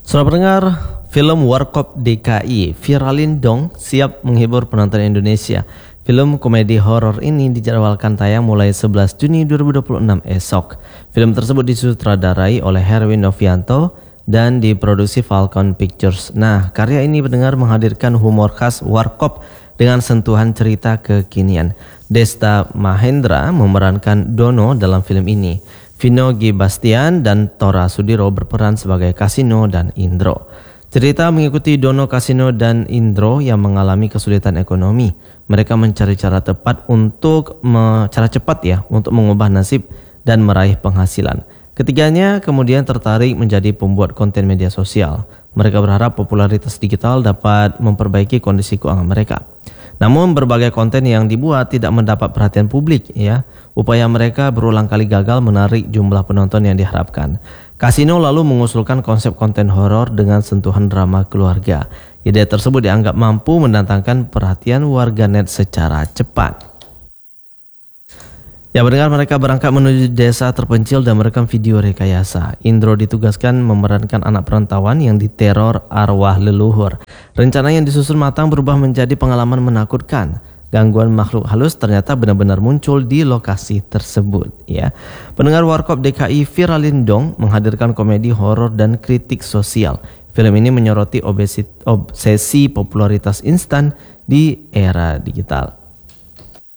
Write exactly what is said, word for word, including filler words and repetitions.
Saudara pendengar, film Warkop D K I viralin dong siap menghibur penonton Indonesia. Film komedi horor ini dijadwalkan tayang mulai sebelas Juni dua ribu dua puluh enam esok. Film tersebut disutradarai oleh Herwin Novianto dan diproduksi Falcon Pictures. Nah, karya ini pendengar menghadirkan humor khas Warkop dengan sentuhan cerita kekinian. Desta Mahendra memerankan Dono dalam film ini. Vino G. Bastian dan Tora Sudiro berperan sebagai Kasino dan Indro. Cerita mengikuti Dono, Kasino, dan Indro yang mengalami kesulitan ekonomi. Mereka mencari cara tepat untuk me, cara cepat ya untuk mengubah nasib dan meraih penghasilan. Ketiganya kemudian tertarik menjadi pembuat konten media sosial. Mereka berharap popularitas digital dapat memperbaiki kondisi keuangan mereka. Namun berbagai konten yang dibuat tidak mendapat perhatian publik ya. Upaya mereka berulang kali gagal menarik jumlah penonton yang diharapkan. Kasino lalu mengusulkan konsep konten horor dengan sentuhan drama keluarga. Ide tersebut dianggap mampu mendatangkan perhatian warganet secara cepat. Ya, mendengar mereka berangkat menuju desa terpencil dan merekam video rekayasa. Indro ditugaskan memerankan anak perantauan yang diteror arwah leluhur. Rencana yang disusun matang berubah menjadi pengalaman menakutkan. Gangguan makhluk halus ternyata benar-benar muncul di lokasi tersebut. Ya, pendengar, Warkop D K I viralin dong menghadirkan komedi horor dan kritik sosial. Film ini menyoroti obsesi, obsesi popularitas instan di era digital.